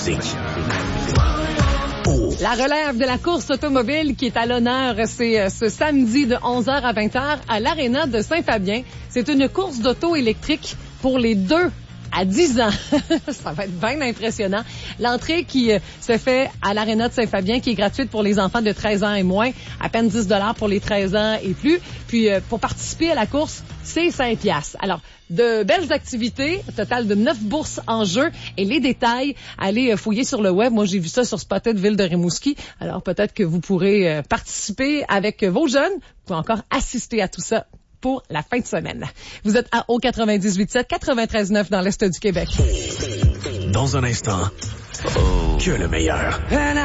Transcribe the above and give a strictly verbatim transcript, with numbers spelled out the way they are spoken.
musique. La relève de la course automobile qui est à l'honneur, c'est euh, ce samedi de onze heures à vingt heures à l'Aréna de Saint-Fabien. C'est une course d'auto électrique pour les deux à dix ans. Ça va être bien impressionnant. L'entrée qui euh, se fait à l'Aréna de Saint-Fabien, qui est gratuite pour les enfants de treize ans et moins, à peine dix dollars pour les treize ans et plus. Puis euh, pour participer à la course, c'est cinq piastres. Alors, de belles activités, un total de neuf bourses en jeu. Et les détails, allez fouiller sur le web. Moi, j'ai vu ça sur Spotted Ville de Rimouski. Alors, peut-être que vous pourrez euh, participer avec vos jeunes pour encore assister à tout ça pour la fin de semaine. Vous êtes à O quatre-vingt-dix-huit sept, quatre-vingt-treize neuf dans l'Est du Québec. Dans un instant, oh, que le meilleur.